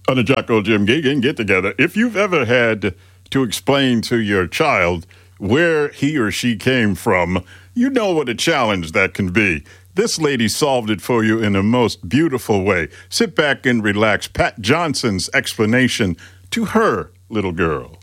On the Jocko Jim Gagin get together, if you've ever had to explain to your child where he or she came from, you know what a challenge that can be. This lady solved it for you in the most beautiful way. Sit back and relax. Pat Johnson's explanation to her little girl.